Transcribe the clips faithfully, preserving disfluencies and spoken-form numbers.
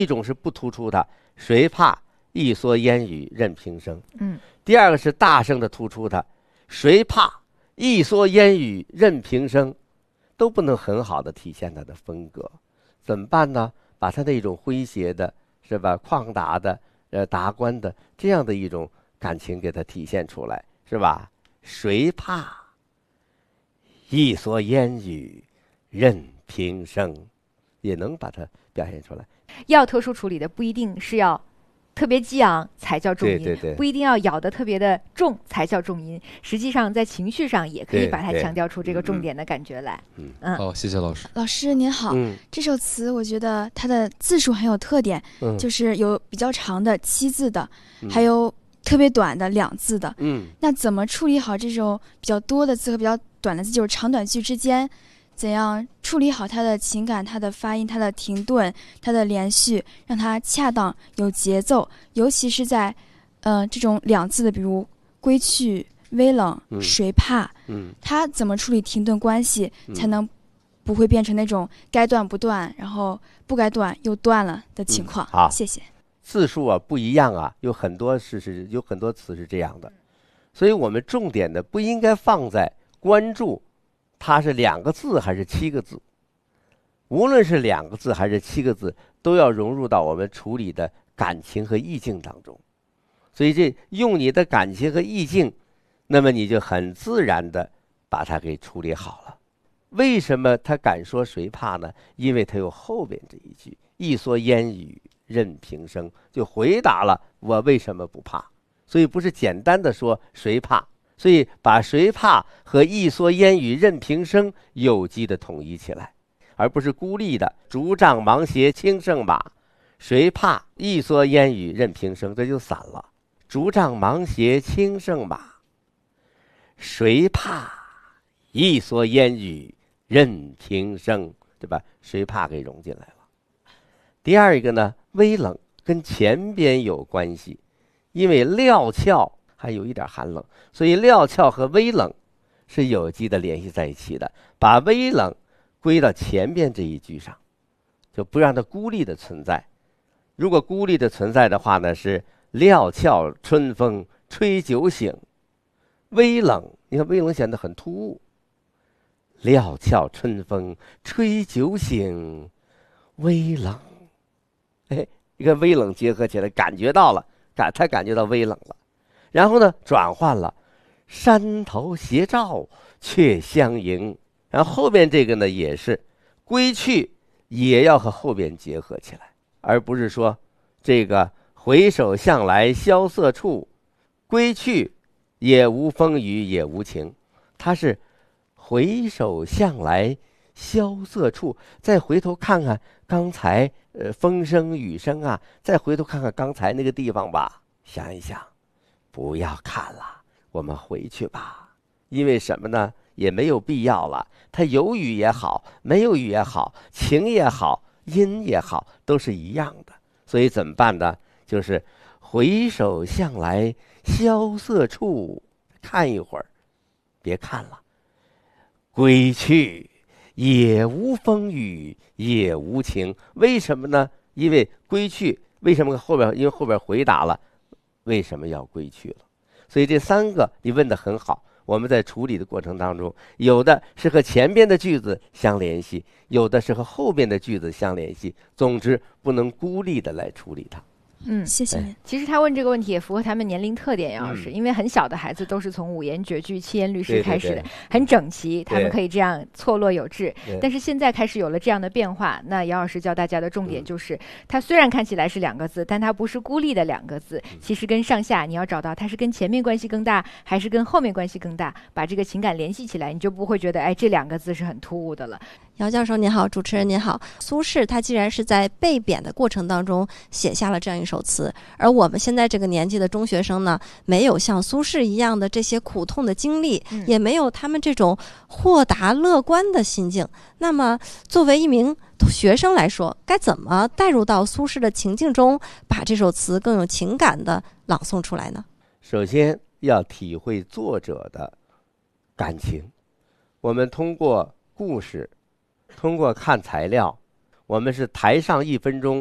一种是不突出它，谁怕一蓑烟雨任平生。 嗯， 第二个是大声的突出它，谁怕一蓑烟雨任平生，都不能很好的体现它的风格。怎么办呢？把它的一种诙谐的，是吧？旷达的，呃，达观的这样的一种感情给它体现出来，是吧？谁怕一蓑烟雨任平生，也能把它表现出来。 要特殊处理的不一定是要特别激昂才叫重音， 对对对， 不一定要咬得特别的重才叫重音。实际上在情绪上也可以把它强调出这个重点的感觉来。 嗯， 嗯， 好，谢谢老师。 老师您好， 嗯， 这首词我觉得它的字数很有特点， 嗯， 就是有比较长的七字的， 嗯， 还有特别短的两字的。 嗯， 那怎么处理好这种比较多的字和比较短的字，就是长短句之间，怎样处理好它的情感、它的发音、它的停顿、它的连续，让它恰当有节奏，尤其是在呃这种两字的，比如归去、微冷、 嗯， 谁怕， 嗯， 它怎么处理停顿关系， 嗯， 才能不会变成那种该断不断，然后不该断又断了的情况。 嗯，好， 谢谢。 字数啊不一样啊，有很多是是有很多词是这样的，所以我们重点的不应该放在关注它是两个字还是七个字，无论是两个字还是七个字，都要融入到我们处理的感情和意境当中。所以这用你的感情和意境，那么你就很自然的把它给处理好了。为什么他敢说谁怕呢？因为他有后边这一句一蓑烟雨任平生，就回答了我为什么不怕。所以不是简单的说谁怕，所以把谁怕和一蓑烟雨任平生有机的统一起来，而不是孤立的竹杖芒鞋轻胜马，谁怕一蓑烟雨任平生，这就散了。竹杖芒鞋轻胜马，谁怕一蓑烟雨任平生，对吧？谁怕给融进来了。第二一个呢，微冷跟前边有关系，因为料峭还有一点寒冷，所以料峭和微冷是有机的联系在一起的，把微冷归到前边这一句上，就不让它孤立的存在。如果孤立的存在的话呢，是料峭春风吹酒醒，微冷，你看微冷显得很突兀。料峭春风吹酒醒，微冷，哎，你看微冷结合起来，感觉到了，感他感觉到微冷了。然后呢，转换了，山头斜照却相迎。然后后边这个呢，也是归去，也要和后边结合起来，而不是说这个回首向来萧瑟处，归去也无风雨也无晴。它是回首向来萧瑟处，再回头看看刚才呃风声雨声啊，再回头看看刚才那个地方吧，想一想，不要看了，我们回去吧。因为什么呢？也没有必要了。它有雨也好，没有雨也好，晴也好，阴也好，都是一样的。所以怎么办呢？就是回首向来萧瑟处，看一会儿，别看了。归去也无风雨也无晴，为什么呢？因为归去，为什么后边？因为后边回答了为什么要归去了。所以这三个你问得很好，我们在处理的过程当中，有的是和前边的句子相联系，有的是和后边的句子相联系，总之不能孤立的来处理它。 嗯， 谢谢您。 其实他问这个问题也符合他们年龄特点，杨老师， 嗯、 因为很小的孩子都是从五言绝句、七言律诗开始的， 对对对， 很整齐，他们可以这样错落有致。但是现在开始有了这样的变化，那杨老师教大家的重点就是，嗯、它虽然看起来是两个字，但它不是孤立的两个字， 嗯、 其实跟上下你要找到它是跟前面关系更大，还是跟后面关系更大，把这个情感联系起来，你就不会觉得哎这两个字是很突兀的了。 姚教授您好，主持人您好。苏轼他既然是在被贬的过程当中写下了这样一首词，而我们现在这个年纪的中学生呢，没有像苏轼一样的这些苦痛的经历， 嗯、 也没有他们这种豁达乐观的心境。那么作为一名学生来说，该怎么带入到苏轼的情境中，把这首词更有情感的朗诵出来呢？ 首先要体会作者的感情，我们通过故事，通过看材料，我们是台上一分钟，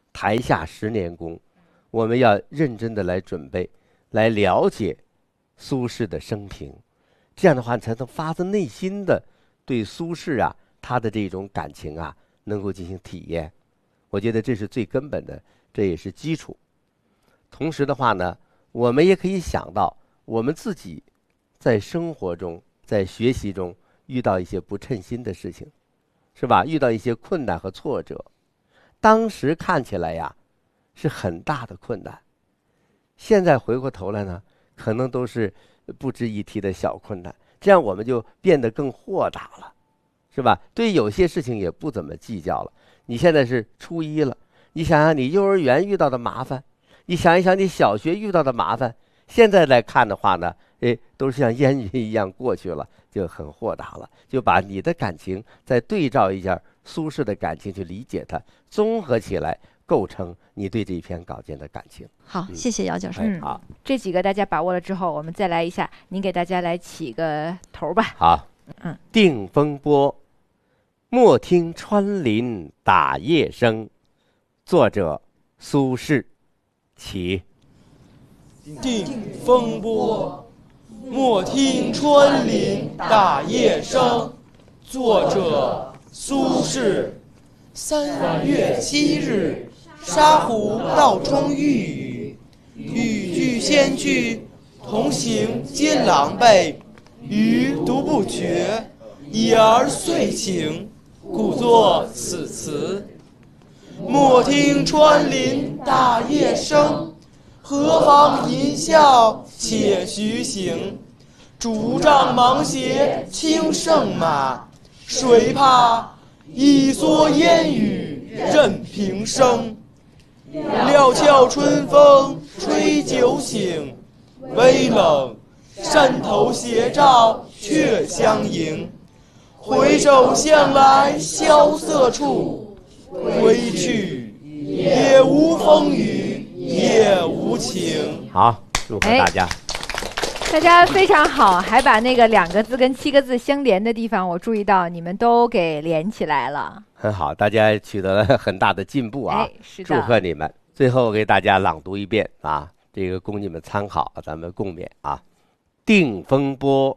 台下十年功，我们要认真的来准备，来了解苏轼的生平，这样的话才能发自内心的对苏轼啊他的这种感情啊能够进行体验。我觉得这是最根本的，这也是基础。同时的话呢，我们也可以想到我们自己在生活中在学习中遇到一些不称心的事情，是吧？遇到一些困难和挫折，当时看起来呀是很大的困难，现在回过头来呢，可能都是不值一提的小困难，这样我们就变得更豁达了，是吧？对有些事情也不怎么计较了。你现在是初一了，你想想你幼儿园遇到的麻烦，你想一想你小学遇到的麻烦，现在来看的话呢，哎，都是像烟云一样过去了，就很豁达了，就把你的感情再对照一下苏轼的感情，去理解它，综合起来构成你对这一篇稿件的感情。 好，嗯、谢谢姚教授。 嗯，好，这几个大家把握了之后，我们再来一下，您给大家来起个头吧。 好， 嗯， 定风波，莫听穿林打叶声。作者苏轼。起。 定风波，莫听穿林打叶声。作者苏轼。三月七日，沙湖道中遇雨，雨具先去，同行皆狼狈。余独不觉，已而遂晴，故作此词。莫听穿林打叶声，何妨吟啸且徐行。竹杖芒鞋轻胜马，谁怕一蓑烟雨任平生。料峭春风吹酒醒，微冷山头斜照却相迎。回首向来萧瑟处，归去也无风雨也无晴。 好，祝贺大家。 大家非常好，还把那个两个字跟七个字相连的地方，我注意到你们都给连起来了。 很好，大家取得了很大的进步啊！ 哎，是的， 祝贺你们。最后给大家朗读一遍啊，这个供你们参考，咱们共勉啊。定风波，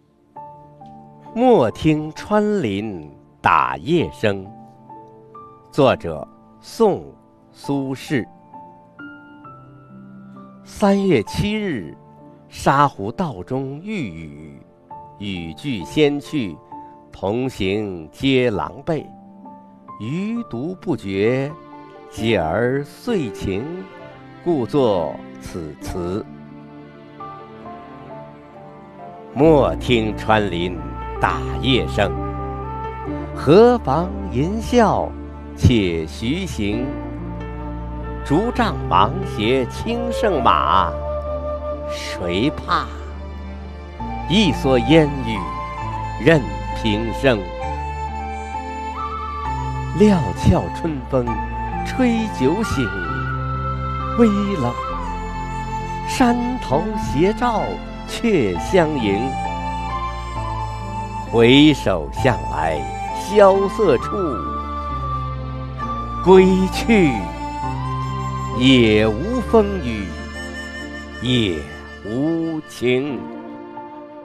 莫听穿林打叶声。作者宋苏轼。三月七日，沙湖道中遇雨，雨具先去，同行皆狼狈。余独不觉，已而遂晴，故作此词。莫听穿林打叶声，何妨吟啸且徐行。竹杖芒鞋轻胜马，谁怕一蓑烟雨任平生。料峭春风吹酒醒，微冷山头斜照却相迎。回首向来萧瑟处，归去也无风雨也无晴。